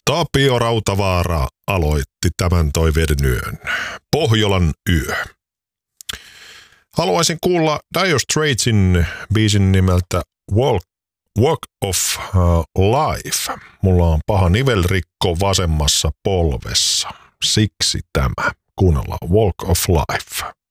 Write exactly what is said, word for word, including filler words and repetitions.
Tapio Rautavaara aloitti tämän toiveiden yön. Pohjolan yö. Haluaisin kuulla Dire Straitsin biisin nimeltä Walk, Walk of uh, Life. Mulla on paha nivelrikko vasemmassa polvessa. Siksi tämä. Kuunnellaan Walk of Life.